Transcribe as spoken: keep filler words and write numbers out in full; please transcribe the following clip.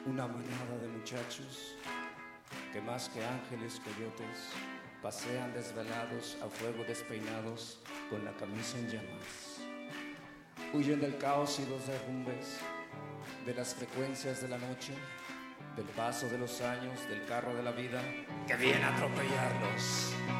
Una manada de muchachos que más que ángeles coyotes pasean desvelados a fuego despeinados con la camisa en llamas. Huyen del caos y los derrumbes, de las frecuencias de la noche, del paso de los años, del carro de la vida que viene a atropellarlos.